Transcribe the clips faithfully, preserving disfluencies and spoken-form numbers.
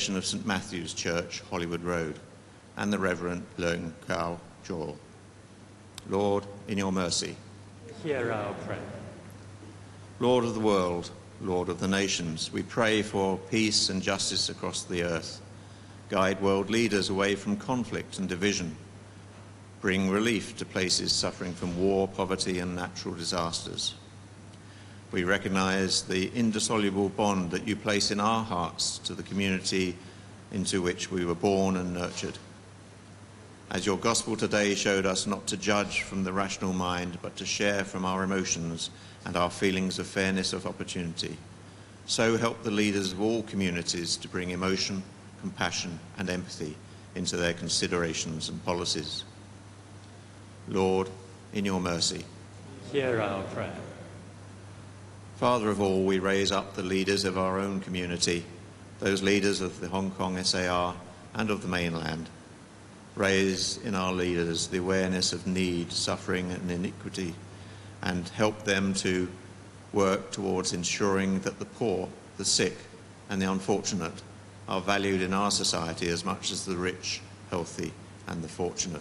congregation of St Matthew's Church, Hollywood Road, and the Reverend Leung Kao Jor. Lord, in your mercy, hear our prayer. Lord of the world, Lord of the nations, we pray for peace and justice across the earth. Guide world leaders away from conflict and division. Bring relief to places suffering from war, poverty, and natural disasters. We recognise the indissoluble bond that you place in our hearts to the community into which we were born and nurtured. As your gospel today showed us not to judge from the rational mind, but to share from our emotions and our feelings of fairness of opportunity, so help the leaders of all communities to bring emotion, compassion and empathy into their considerations and policies. Lord, in your mercy, hear our prayer. Father of all, we raise up the leaders of our own community, those leaders of the Hong Kong S A R and of the mainland. Raise in our leaders the awareness of need, suffering and iniquity, and help them to work towards ensuring that the poor, the sick and the unfortunate are valued in our society as much as the rich, healthy and the fortunate.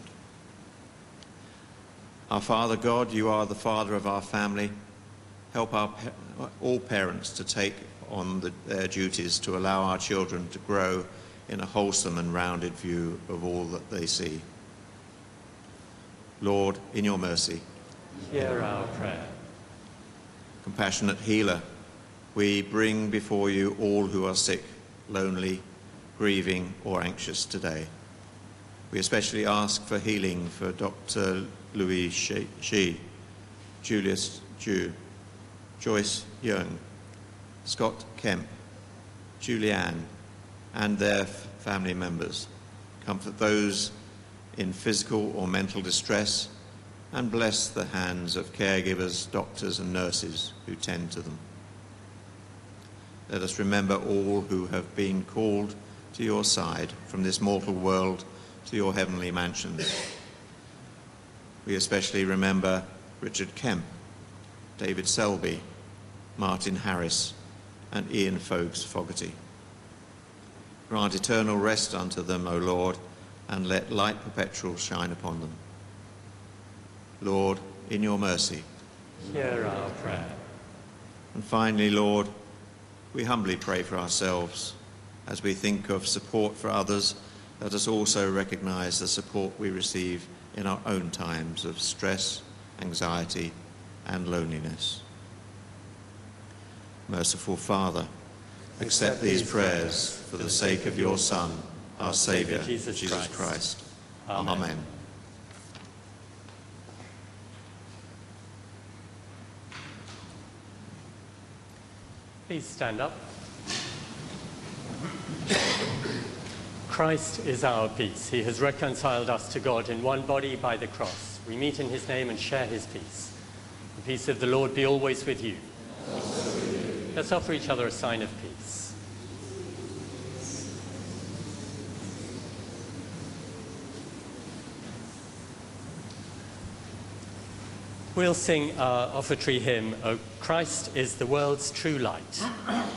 Our Father God, you are the Father of our family. Help our, all parents to take on the, their duties to allow our children to grow in a wholesome and rounded view of all that they see. Lord, in your mercy, hear our prayer. Compassionate healer, we bring before you all who are sick, lonely, grieving or anxious today. We especially ask for healing for Doctor Louis Shi, Julius Ju, Joyce Young, Scott Kemp, Julianne and their family members. Comfort those in physical or mental distress and bless the hands of caregivers, doctors and nurses who tend to them. Let us remember all who have been called to your side from this mortal world to your heavenly mansions. We especially remember Richard Kemp, David Selby, Martin Harris and Ian Foakes Fogarty. Grant eternal rest unto them, O Lord, and let light perpetual shine upon them. Lord, in your mercy, hear our prayer. And finally, Lord, we humbly pray for ourselves. As we think of support for others, let us also recognise the support we receive in our own times of stress, anxiety and loneliness. Merciful Father, accept these prayers for the sake of your Son, our Saviour, Jesus, Jesus Christ. Amen. Amen. Please stand up. Christ is our peace. He has reconciled us to God in one body by the cross. We meet in his name and share his peace. The peace of the Lord be always with you. Let's offer each other a sign of peace. We'll sing our offertory hymn, O Christ is the world's true light.